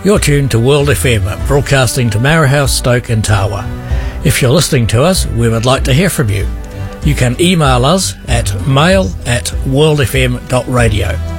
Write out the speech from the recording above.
You're tuned to World FM, broadcasting to Marahouse, Stoke and Tawa. If you're listening to us, we would like to hear from you. You can email us at mail@worldfm.radio.